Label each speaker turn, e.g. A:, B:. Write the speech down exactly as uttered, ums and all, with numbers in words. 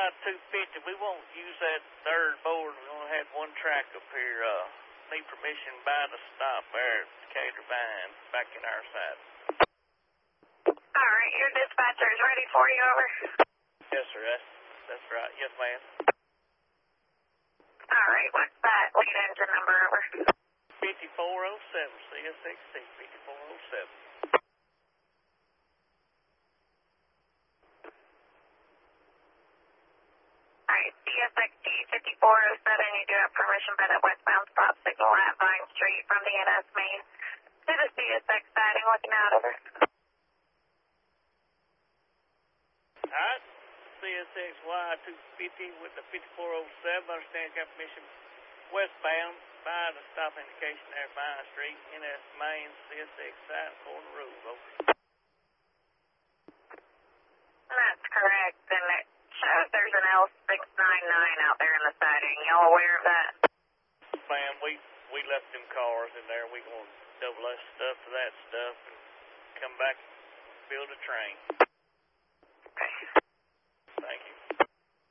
A: two fifty. We won't use that third board. We only had one track up here. Uh, need permission by the stop there at Decatur Vine, back in our side.
B: All right, your dispatcher is ready for you, over.
A: Yes, sir. That's, that's right. Yes, ma'am.
B: All right, what's that lead engine number, over?
A: fifty-four oh seven, C S X T, fifty-four oh seven.
B: All right, C S X T fifty-four oh seven, you do have permission by the westbound stop signal at Vine Street from the N S main to the C S X siding, looking out, over.
A: All right. C S X Y two fifty with the fifty-four oh seven. Understand got permission westbound by the stop indication there at Vine Street, N S main, C S X side, corner road. Over.
B: That's correct, and it shows there's an L six ninety-nine out there in the siding. Y'all aware of that?
A: Ma'am, we, we left them cars in there. We going to double that stuff to that stuff and come back and build a train.